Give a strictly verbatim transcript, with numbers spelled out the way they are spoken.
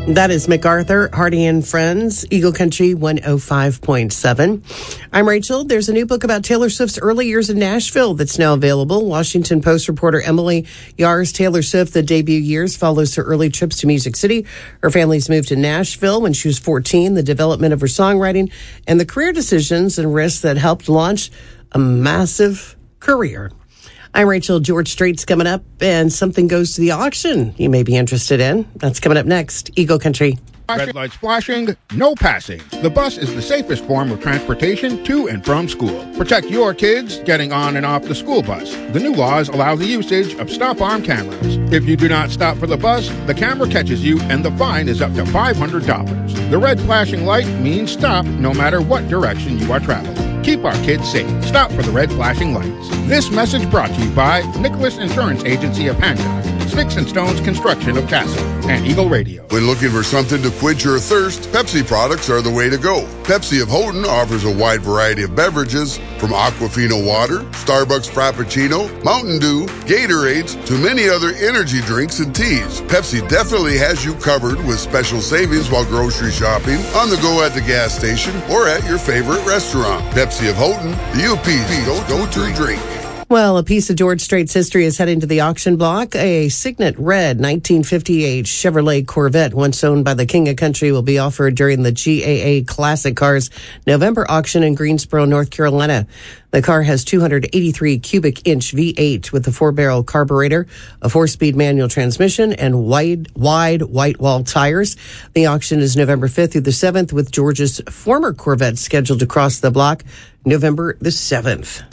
That is MacArthur, Hardy and Friends, Eagle Country one oh five point seven. I'm Rachel. There's a new book about Taylor Swift's early years in Nashville that's now available. Washington Post reporter Emily Yars Taylor Swift, the debut years, follows her early trips to Music City. Her family's moved to Nashville when she was fourteen, the development of her songwriting, and the career decisions and risks that helped launch a massive career. I'm Rachel. George Strait's coming up, and something goes to the auction you may be interested in. That's coming up next. Eagle Country. Red lights flashing, no passing. The bus is the safest form of transportation to and from school. Protect your kids getting on and off the school bus. The new laws allow the usage of stop-arm cameras. If you do not stop for the bus, the camera catches you and the fine is up to five hundred dollars. The red flashing light means stop no matter what direction you are traveling. Keep our kids safe. Stop for the red flashing lights. This message brought to you by Nicholas Insurance Agency of Hancock, Sticks and Stones Construction of Castle, and Eagle Radio. When looking for something to quench your thirst, Pepsi products are the way to go. Pepsi of Houghton offers a wide variety of beverages, from Aquafina water, Starbucks Frappuccino, Mountain Dew, Gatorades, to many other energy drinks and teas. Pepsi definitely has you covered with special savings while grocery shopping, on the go at the gas station, or at your favorite restaurant. Pepsi of Houghton, the U P's go-to drink. Well, a piece of George Strait's history is heading to the auction block. A Signet Red nineteen fifty-eight Chevrolet Corvette, once owned by the King of Country, will be offered during the G A A Classic Cars November auction in Greensboro, North Carolina. The car has two hundred eighty-three cubic inch V eight with a four-barrel carburetor, a four-speed manual transmission, and wide, wide white wall tires. The auction is November fifth through the seventh, with George's former Corvette scheduled to cross the block November the seventh.